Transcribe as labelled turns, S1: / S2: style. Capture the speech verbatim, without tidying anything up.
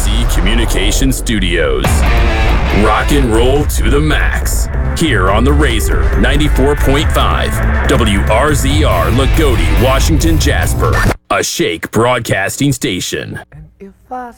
S1: C Communication Studios. Rock and roll to the max. Here on the Razor ninety-four point five, W R Z R Lagodi, Washington, Jasper, a Shake broadcasting station.
S2: If I